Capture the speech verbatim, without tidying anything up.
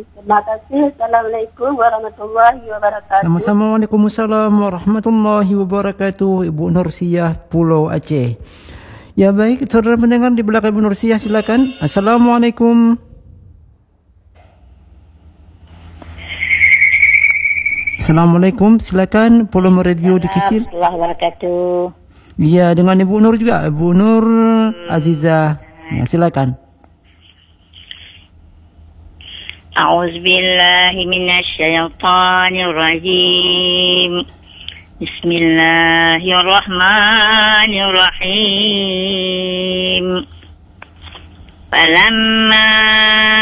Terima kasih. Assalamualaikum warahmatullahi wabarakatuh. Sama-sama. Waalaikumsalam warahmatullahi wabarakatuh. Ibu Nursiah, Pulau Aceh. Ya baik, saudara pendengar di belakang Ibu Nursiah, silakan. Assalamualaikum. Assalamualaikum, silakan. Volume radio dikecil. Assalamualaikum wabarakatuh. Ya, dengan Ibu Nur juga, Ibu Nur Azizah. Ya, silakan. A'udzubillahi minasyaitonirrajim. Bismillahirrahmanirrahim. Falamma